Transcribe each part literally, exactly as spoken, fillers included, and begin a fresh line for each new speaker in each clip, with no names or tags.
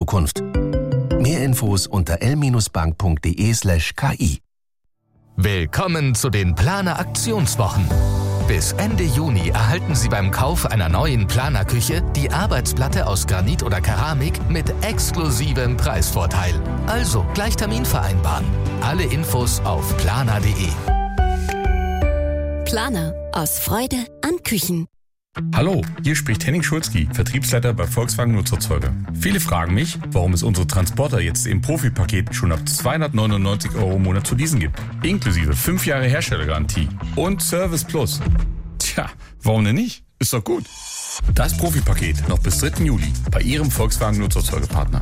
Zukunft. Mehr Infos unter l bank punkt de slash k i.
Willkommen zu den Planer Aktionswochen. Bis Ende Juni erhalten Sie beim Kauf einer neuen Planer-Küche die Arbeitsplatte aus Granit oder Keramik mit exklusivem Preisvorteil. Also gleich Termin vereinbaren. Alle Infos auf planer punkt de.
Planer. Aus Freude an Küchen.
Hallo, hier spricht Henning Schulzki, Vertriebsleiter bei Volkswagen Nutzerzeuger. Viele fragen mich, warum es unsere Transporter jetzt im Profi-Paket schon ab zweihundertneunundneunzig Euro im Monat zu leasen gibt. Inklusive fünf Jahre Herstellergarantie und Service Plus. Tja, warum denn nicht? Ist doch gut. Das Profi-Paket noch bis dritten Juli bei Ihrem Volkswagen Nutzerzeugerpartner.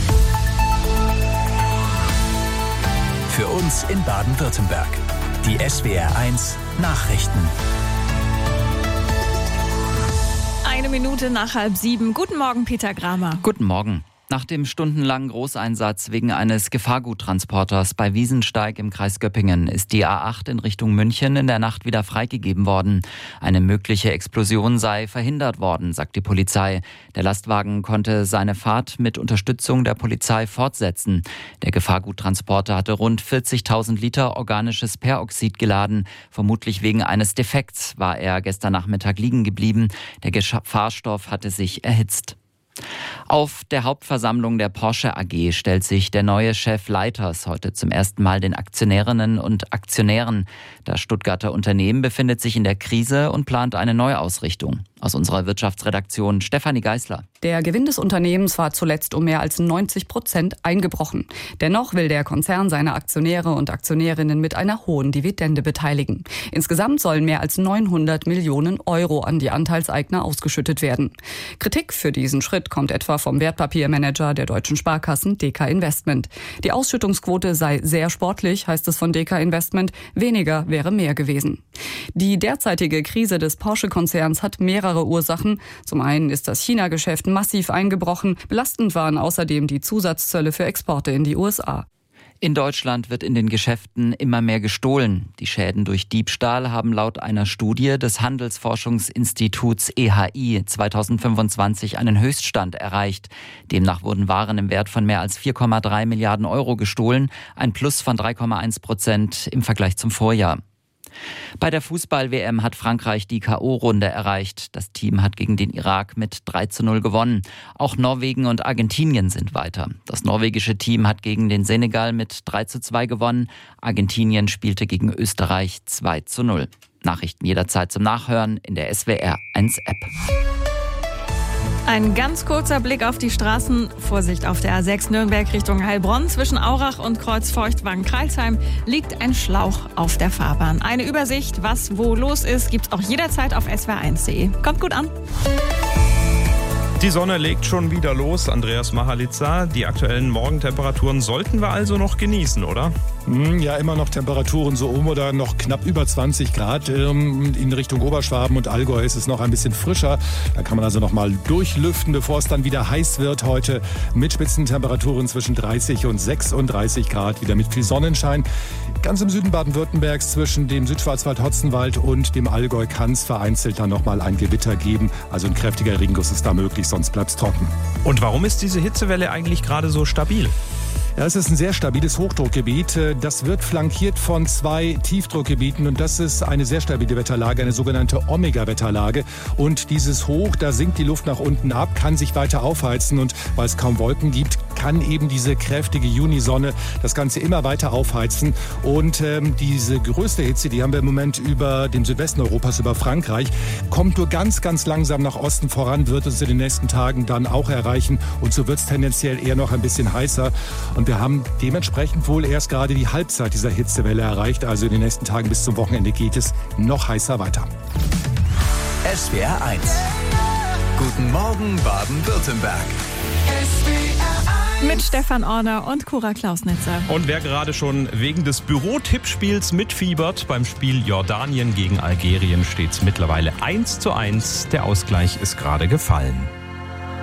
Für uns in Baden-Württemberg. Die S W R eins Nachrichten.
Eine Minute nach halb sieben. Guten Morgen, Peter Gramer.
Guten Morgen. Nach dem stundenlangen Großeinsatz wegen eines Gefahrguttransporters bei Wiesensteig im Kreis Göppingen ist die A acht in Richtung München in der Nacht wieder freigegeben worden. Eine mögliche Explosion sei verhindert worden, sagt die Polizei. Der Lastwagen konnte seine Fahrt mit Unterstützung der Polizei fortsetzen. Der Gefahrguttransporter hatte rund vierzigtausend Liter organisches Peroxid geladen. Vermutlich wegen eines Defekts war er gestern Nachmittag liegen geblieben. Der Gefahrstoff hatte sich erhitzt. Auf der Hauptversammlung der Porsche A G stellt sich der neue Chef Leiters heute zum ersten Mal den Aktionärinnen und Aktionären. Das Stuttgarter Unternehmen befindet sich in der Krise und plant eine Neuausrichtung. Aus unserer Wirtschaftsredaktion Stefanie Geisler.
Der Gewinn des Unternehmens war zuletzt um mehr als neunzig Prozent eingebrochen. Dennoch will der Konzern seine Aktionäre und Aktionärinnen mit einer hohen Dividende beteiligen. Insgesamt sollen mehr als neunhundert Millionen Euro an die Anteilseigner ausgeschüttet werden. Kritik für diesen Schritt kommt etwa vom Wertpapiermanager der deutschen Sparkassen D K Investment. Die Ausschüttungsquote sei sehr sportlich, heißt es von D K Investment. Weniger wäre mehr gewesen. Die derzeitige Krise des Porsche-Konzerns hat mehrere Ursachen. Zum einen ist das China-Geschäft massiv eingebrochen. Belastend waren außerdem die Zusatzzölle für Exporte in die U S A.
In Deutschland wird in den Geschäften immer mehr gestohlen. Die Schäden durch Diebstahl haben laut einer Studie des Handelsforschungsinstituts E H I zweitausendfünfundzwanzig einen Höchststand erreicht. Demnach wurden Waren im Wert von mehr als vier Komma drei Milliarden Euro gestohlen, ein Plus von drei Komma eins Prozent im Vergleich zum Vorjahr. Bei der Fußball-W M hat Frankreich die K O-Runde erreicht. Das Team hat gegen den Irak mit drei zu null gewonnen. Auch Norwegen und Argentinien sind weiter. Das norwegische Team hat gegen den Senegal mit drei zu zwei gewonnen. Argentinien spielte gegen Österreich zwei zu null. Nachrichten jederzeit zum Nachhören in der S W R eins App.
Ein ganz kurzer Blick auf die Straßen. Vorsicht auf der A sechs Nürnberg Richtung Heilbronn. Zwischen Aurach und Kreuzfeuchtwangen-Kreilsheim liegt ein Schlauch auf der Fahrbahn. Eine Übersicht, was wo los ist, gibt's auch jederzeit auf s w r eins punkt de. Kommt gut an.
Die Sonne legt schon wieder los, Andreas Mahalitza. Die aktuellen Morgentemperaturen sollten wir also noch genießen, oder?
Ja, immer noch Temperaturen so um oder noch knapp über zwanzig Grad. In Richtung Oberschwaben und Allgäu ist es noch ein bisschen frischer. Da kann man also noch mal durchlüften, bevor es dann wieder heiß wird heute. Mit Spitzentemperaturen zwischen dreißig und sechsunddreißig Grad, wieder mit viel Sonnenschein. Ganz im Süden Baden-Württembergs zwischen dem Südschwarzwald-Hotzenwald und dem Allgäu kann es vereinzelt dann noch mal ein Gewitter geben. Also ein kräftiger Regenguss ist da möglich, sonst bleibt es trocken.
Und warum ist diese Hitzewelle eigentlich gerade so stabil?
Ja, es ist ein sehr stabiles Hochdruckgebiet. Das wird flankiert von zwei Tiefdruckgebieten und das ist eine sehr stabile Wetterlage, eine sogenannte Omega-Wetterlage. Und dieses Hoch, da sinkt die Luft nach unten ab, kann sich weiter aufheizen und weil es kaum Wolken gibt, kann eben diese kräftige Junisonne das Ganze immer weiter aufheizen. Und ähm, diese größte Hitze, die haben wir im Moment über den Südwesten Europas, über Frankreich, kommt nur ganz, ganz langsam nach Osten voran, wird uns in den nächsten Tagen dann auch erreichen und so wird es tendenziell eher noch ein bisschen heißer. Und wir haben dementsprechend wohl erst gerade die Halbzeit dieser Hitzewelle erreicht. Also in den nächsten Tagen bis zum Wochenende geht es noch heißer weiter.
S W R eins. Guten Morgen Baden-Württemberg.
Mit Stefan Orner und Cora Klausnitzer.
Und wer gerade schon wegen des Büro-Tippspiels mitfiebert, beim Spiel Jordanien gegen Algerien steht es mittlerweile eins zu eins. Der Ausgleich ist gerade gefallen.